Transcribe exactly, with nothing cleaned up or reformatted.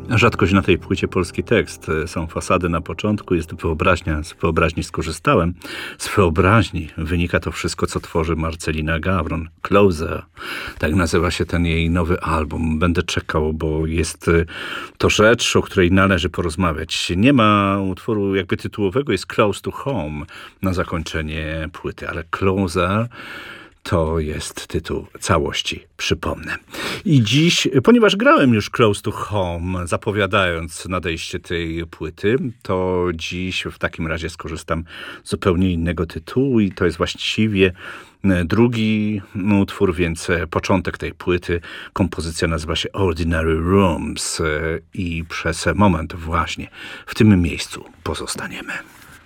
Rzadkość na tej płycie polski tekst. Są fasady na początku, jest wyobraźnia, z wyobraźni skorzystałem. Z wyobraźni wynika to wszystko, co tworzy Marcelina Gawron. Closer. Tak nazywa się ten jej nowy album. Będę czekał, bo jest to rzecz, o której należy porozmawiać. Nie ma utworu jakby tytułowego, jest Close to Home na zakończenie płyty, ale Closer to jest tytuł całości, przypomnę. I dziś, ponieważ grałem już Close to Home, zapowiadając nadejście tej płyty, to dziś w takim razie skorzystam z zupełnie innego tytułu i to jest właściwie drugi utwór, więc początek tej płyty. Kompozycja nazywa się Ordinary Rooms i przez moment właśnie w tym miejscu pozostaniemy.